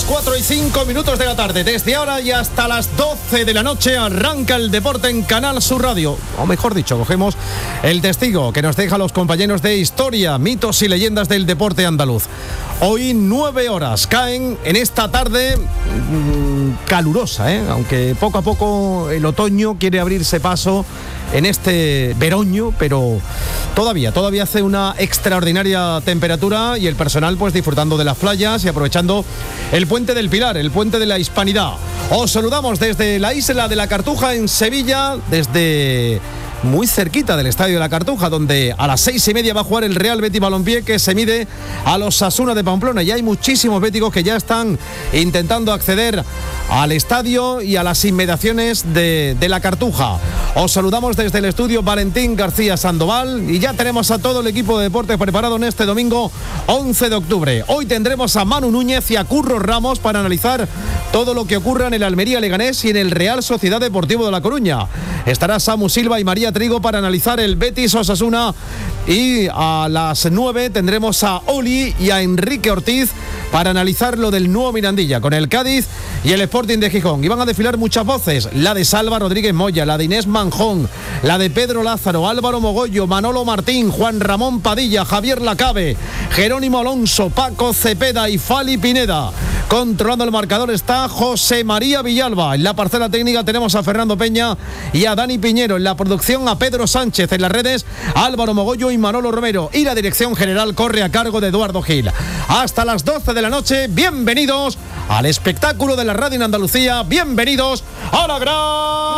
4:05 de la tarde. Desde ahora y hasta las 12 de la noche arranca el deporte en Canal Sur Radio. O mejor dicho, cogemos el testigo que nos deja los compañeros de historia, mitos y leyendas del deporte andaluz. Hoy 9 horas caen en esta tarde calurosa, aunque poco a poco el otoño quiere abrirse paso en este veroño, pero todavía hace una extraordinaria temperatura y el personal pues disfrutando de las playas y aprovechando el Puente del Pilar, el Puente de la Hispanidad. Os saludamos desde la isla de la Cartuja en Sevilla, desde muy cerquita del Estadio de la Cartuja, donde a las 6:30 va a jugar el Real Betis Balompié, que se mide a los Osasuna de Pamplona. Y hay muchísimos béticos que ya están intentando acceder al estadio y a las inmediaciones de la Cartuja. Os saludamos desde el estudio Valentín García Sandoval y ya tenemos a todo el equipo de deportes preparado en este domingo 11 de octubre. Hoy tendremos a Manu Núñez y a Curro Ramos para analizar todo lo que ocurra en el Almería Leganés y en el Real Sociedad Deportivo de La Coruña. Estará Samu Silva y María Trigo para analizar el Betis Osasuna, y a las 9 tendremos a Oli y a Enrique Ortiz para analizar lo del nuevo Mirandilla con el Cádiz y el Sporting de Gijón. Y van a desfilar muchas voces, la de Salva Rodríguez Moya, la de Inés Manjón, la de Pedro Lázaro, Álvaro Mogollo, Manolo Martín, Juan Ramón Padilla, Javier Lacabe, Jerónimo Alonso, Paco Cepeda y Fali Pineda. Controlando el marcador está José María Villalba. En la parcela técnica tenemos a Fernando Peña y a Dani Piñero. En la producción a Pedro Sánchez. En las redes Álvaro Mogollo y Manolo Romero. Y la dirección general corre a cargo de Eduardo Gil. Hasta las 12 de la noche. Bienvenidos al espectáculo de la radio en Andalucía. Bienvenidos a la gran